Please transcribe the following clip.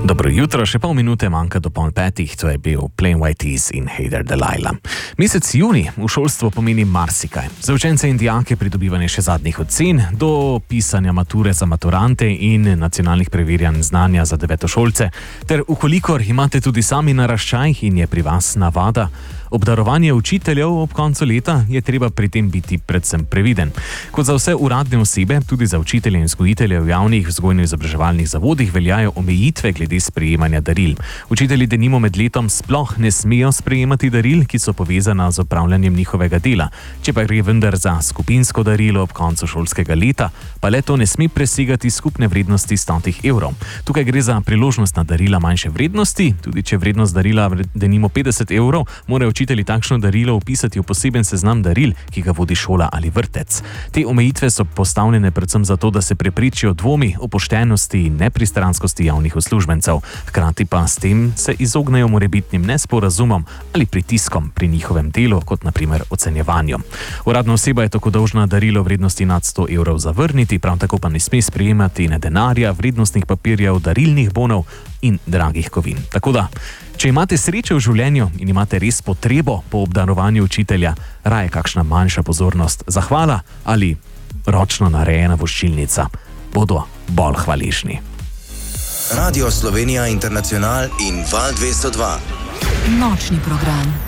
Dobro jutro, še pol minute manjka do 4:30, to je bil Plain White Tees in Hater Delilah. Mesec juni v šolstvu pomeni marsikaj. Za učence in dijake pridobivanje še zadnjih ocen, do pisanja mature za maturante in nacionalnih preverjanj znanja za devetošolce, ter ukolikor imate tudi sami naraščaj in je pri vas navada obdarovanje učiteljev ob koncu leta, je treba pri tem biti predvsem previden. Kot za vse uradne osebe, tudi za učitelje in vzgojitelje v javnih vzgojno-izobraževalnih zavodih veljajo omejitve glede sprejemanja daril. Učitelji denimo med letom sploh ne smejo sprejemati daril, ki so povezana z opravljanjem njihovega dela. Če pa gre vendar za skupinsko darilo ob koncu šolskega leta, pa le to ne sme presegati skupne vrednosti 100 evrov. Tukaj gre za priložnostna darila manjše vrednosti, tudi če vrednost darila denimo 50 evrov, morajo učitelji takšno darilo vpisati v poseben seznam daril, ki ga vodi šola ali vrtec. Te omejitve so postavljene predvsem zato, da se preprečijo dvomi o poštenosti in nepristranskosti javnih uslužbencev. Hkrati pa s tem se izognejo morebitnim nesporazumom ali pritiskom pri njihovem delu, kot na primer ocenjevanju. Uradna oseba je tako dolžna darilo vrednosti nad 100 evrov zavrniti, prav tako pa ne sme sprejemati ne denarja, vrednostnih papirjev, darilnih bonov in dragih kovin. Tako da, če imate sreče v življenju in imate res potrebo po obdarovanju učitelja, raje kakšna manjša pozornost, zahvala ali ročno narejena voščilnica, bodo bolj hvaležni. Radio Slovenija International in Val 202. Nočni program.